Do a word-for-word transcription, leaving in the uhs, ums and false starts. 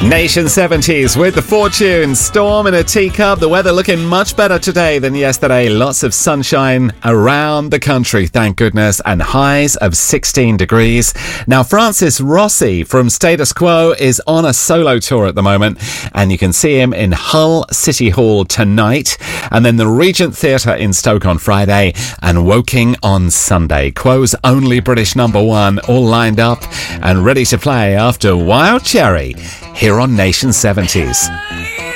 Nation seventies with the Fortunes. Storm in a teacup. The weather looking much better today than yesterday. Lots of sunshine around the country, thank goodness, and highs of sixteen degrees. Now, Francis Rossi from Status Quo is on a solo tour at the moment, and you can see him in Hull City Hall tonight, and then the Regent Theatre in Stoke on Friday, and Woking on Sunday. Quo's only British number one, all lined up and ready to play after Wild Cherry here on Nation seventies.